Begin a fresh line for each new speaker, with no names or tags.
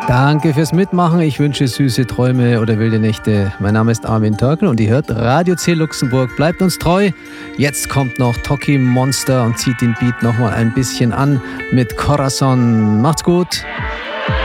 Danke fürs Mitmachen. Ich wünsche süße Träume oder wilde Nächte. Mein Name ist Armin Törkel und ihr hört Radio C Luxemburg. Bleibt uns treu. Jetzt kommt noch Toki Monster und zieht den Beat nochmal ein bisschen an mit Corazon. Macht's gut.